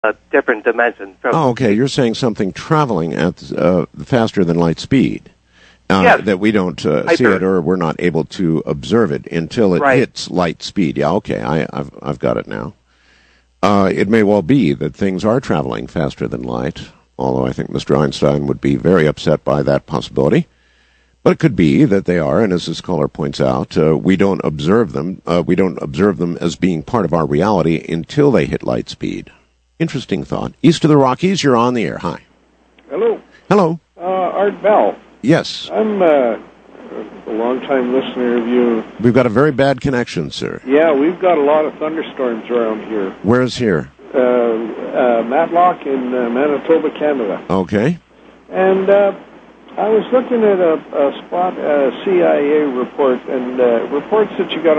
a different dimension. Okay. You're saying something traveling at faster than light speed. Yes. That we don't see it, or we're not able to observe it until it hits light speed. Yeah, okay, I've got it now. It may well be that things are traveling faster than light, although I think Mr. Einstein would be very upset by that possibility. But it could be that they are, and as this caller points out, we don't observe them. We don't observe them as being part of our reality until they hit light speed. Interesting thought. East of the Rockies, you're on the air. Hi. Hello. Hello. Art Bell. Yes. I'm a long-time listener of you. We've got a very bad connection, sir. Yeah, we've got a lot of thunderstorms around here. Where's here? Matlock in Manitoba, Canada. Okay. And I was looking at a CIA report, and reports that we've got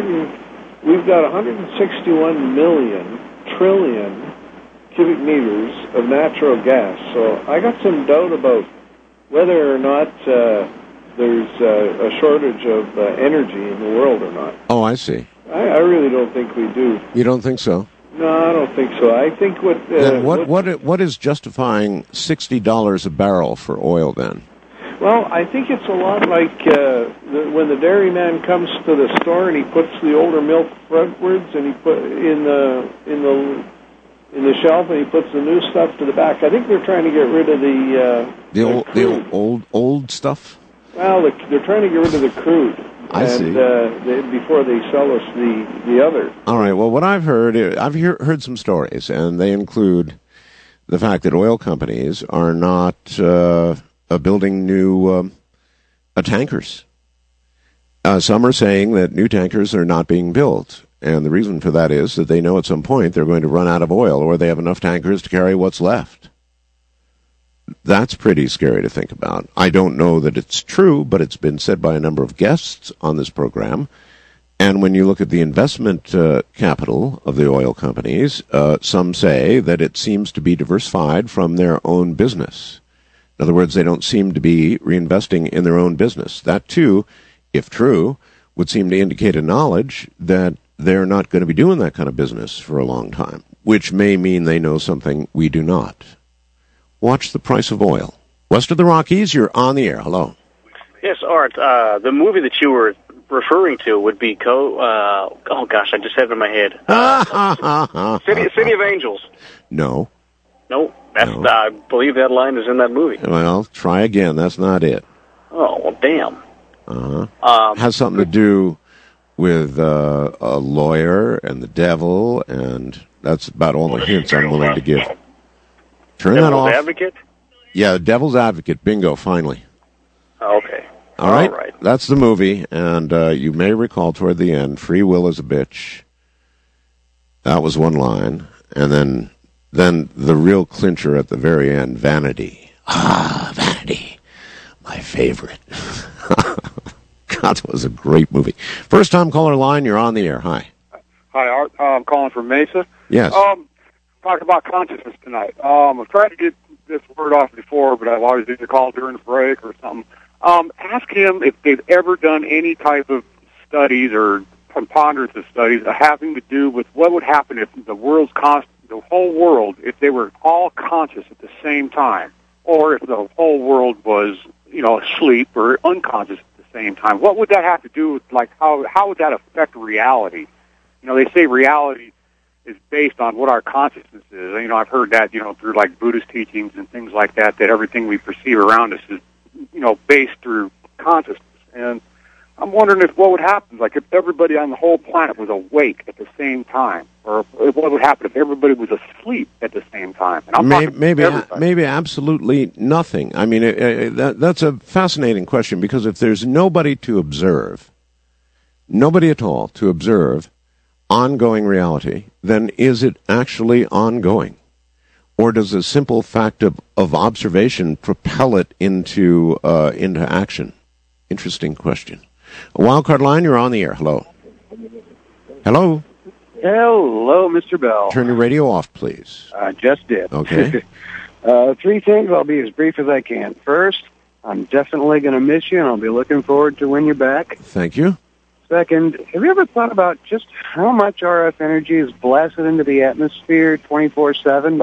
161 trillion cubic meters of natural gas. So I got some doubt about whether or not there's a shortage of energy in the world or not. Oh, I see. I really don't think we do. You don't think so? No, I don't think so. I think what is justifying $60 a barrel for oil then? Well, I think it's a lot like when the dairyman comes to the store and he puts the older milk frontwards and he put in the shelf and he puts the new stuff to the back. I think they're trying to get rid of the old stuff. Well, they're trying to get rid of the crude. I see. Before they sell us the other. All right. Well, what I've heard some stories, and they include the fact that oil companies are not building new tankers. Some are saying that new tankers are not being built, and the reason for that is that they know at some point they're going to run out of oil, or they have enough tankers to carry what's left. That's pretty scary to think about. I don't know that it's true, but it's been said by a number of guests on this program. And when you look at the investment capital of the oil companies, some say that it seems to be diversified from their own business. In other words, they don't seem to be reinvesting in their own business. That, too, if true, would seem to indicate a knowledge that they're not going to be doing that kind of business for a long time, which may mean they know something we do not. Watch the price of oil. West of the Rockies, you're on the air. Hello. Yes, Art. The movie that you were referring to would be I just had it in my head. City of Angels. No. No, I believe that line is in that movie. Well, try again. That's not it. Oh, well, damn. Has something to do with a lawyer and the devil, and that's about all the hints I'm willing to give. Turn that off. Devil's Advocate? Yeah, Devil's Advocate. Bingo, finally. Okay. All right. That's the movie, and you may recall toward the end, free will is a bitch. That was one line. And then the real clincher at the very end, vanity. Vanity. My favorite. God, that was a great movie. First time caller line, you're on the air. Hi. Hi, Art. I'm calling from Mesa. Yes. Talk about consciousness tonight. I've tried to get this word off before, but I've always either called during the break or something. Ask him if they've ever done any type of studies or preponderance of studies having to do with what would happen if the whole world, if they were all conscious at the same time, or if the whole world was, asleep or unconscious at the same time. What would that have to do with, how would that affect reality? They say reality is based on what our consciousness is. I've heard that, through Buddhist teachings and things like that, that everything we perceive around us is, based through consciousness. And I'm wondering what would happen, if everybody on the whole planet was awake at the same time, or what would happen if everybody was asleep at the same time. And maybe absolutely nothing. I mean, that's a fascinating question, because if there's nobody to observe, nobody at all to observe ongoing reality, then is it actually ongoing? Or does a simple fact of observation propel it into action? Interesting question. A wildcard line, you're on the air. Hello. Hello. Hello, Mr. Bell. Turn your radio off, please. I just did. Okay. 3 things. I'll be as brief as I can. First, I'm definitely going to miss you, and I'll be looking forward to when you're back. Thank you. Second, have you ever thought about just how much RF energy is blasted into the atmosphere 24/7